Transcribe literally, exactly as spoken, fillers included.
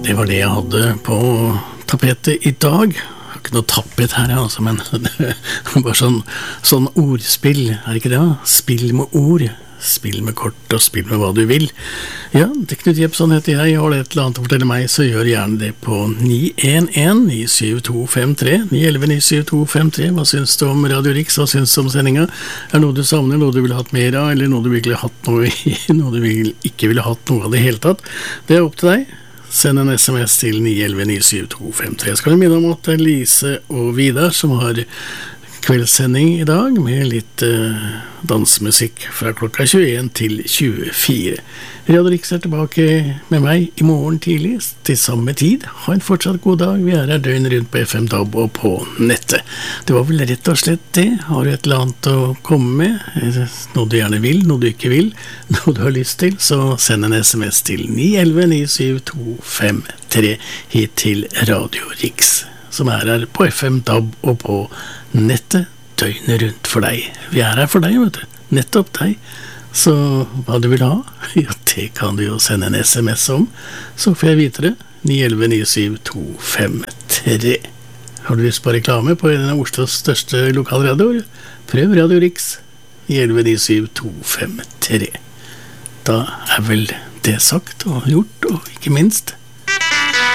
Det var det jeg hadde på tapetet i dag. Jeg har ikke noe tapet her, altså, men det var bare sånn, sånn ordspill, er det ikke det? Spill med ord, spill med kort og spill med hva du vil. Ja, det Knut Jepsson heter jeg. Har det et eller annet å fortelle meg, så gjør gjerne det på ni en en ni syv to fem tre, ni ett ett ni syv to fem tre. Hva syns du om Radio Riks? Hva syns du om sendinga? Er det noe du savner, noe du ville hatt mer av, eller noe du virkelig hatt noe i, noe du vil, ikke ville hatt noe av det hele tatt? Det er opp til deg. Send en sms til ni ett ett ni syv to fem tre. Jeg skal minne om at det er Lise og Vidar som har kveldssending i dag med litt uh, dansemusikk fra klokka tjueen til tjuefire. Radio Riks er tilbake med meg i morgen tidlig til samme tid. Ha en fortsatt god dag. Vi er her døgn rundt på F M D A B og på nettet. Det var vel rett og slett det. Har du et eller annet å komme med? Noe du gjerne vil, noe du ikke vil, noe du har lyst til, så send en sms til ni ett ett ni syv to fem tre hit til Radio Riks, som er her på F M D A B og på nettet døgnet rundt for deg. Vi er her for deg, vet du. Nettopp deg. Så hva du vil ha, ja, det kan du jo sende en sms om. Så får jeg vite det. ni ett ett ni syv to fem tre. Har du lyst på reklame på en av Oslos største lokalradioer? Prøv Radio Riks. ni ett ett ni syv to fem tre. Da er vel det sagt og gjort, og ikke minst